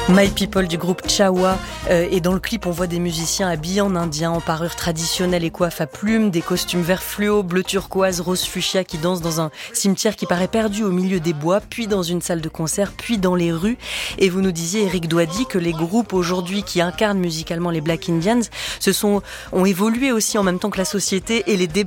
My People du groupe Chawa, et dans le clip on voit des musiciens habillés en indien, en parure traditionnelle et coiffes à plumes, des costumes vert fluo, bleu turquoise, rose fuchsia qui dansent dans un cimetière qui paraît perdu au milieu des bois, puis dans une salle de concert, puis dans les rues. Et vous nous disiez, Eric Douady, que les groupes aujourd'hui qui incarnent musicalement les Black Indians ont évolué aussi en même temps que la société et les débats